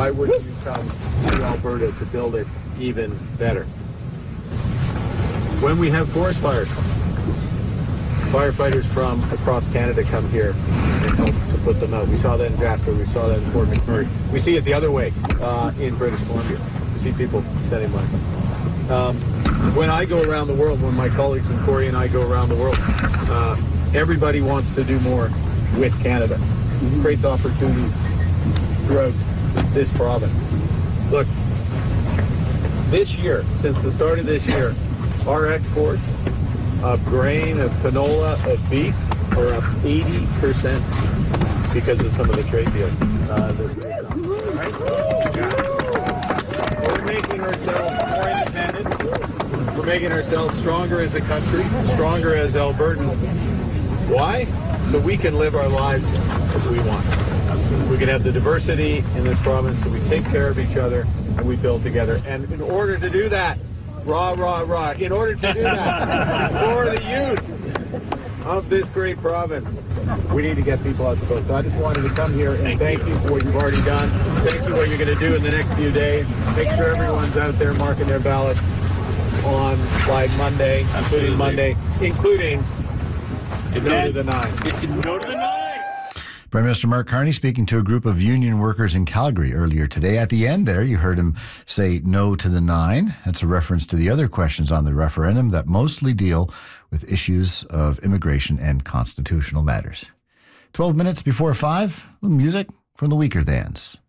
why wouldn't you come to Alberta to build it even better? When we have forest fires, firefighters from across Canada come here and help to put them out. We saw that in Jasper. We saw that in Fort McMurray. We see it the other way in British Columbia. We see people sending money. When I go around the world, when my colleagues and Corey and I go around the world, everybody wants to do more with Canada. It creates opportunities throughout this province. Look, this year, since the start of this year, our exports of grain, of canola, of beef are up 80% because of some of the trade deals that we've done. Right? We're making ourselves more independent. We're making ourselves stronger as a country, stronger as Albertans. Why? So we can live our lives as we want. We can have the diversity in this province, so we take care of each other and we build together. And in order to do that, in order to do that, for the youth of this great province, we need to get people out the vote. So I just wanted to come here and thank you for what you've already done. Thank you for what you're going to do in the next few days. Make sure everyone's out there marking their ballots by Monday, including No to the 9. No to the 9. Prime Minister Mark Carney speaking to a group of union workers in Calgary earlier today. At the end there, you heard him say no to the 9. That's a reference to the other questions on the referendum that mostly deal with issues of immigration and constitutional matters. 12 minutes before 5, music from the Weaker Thans.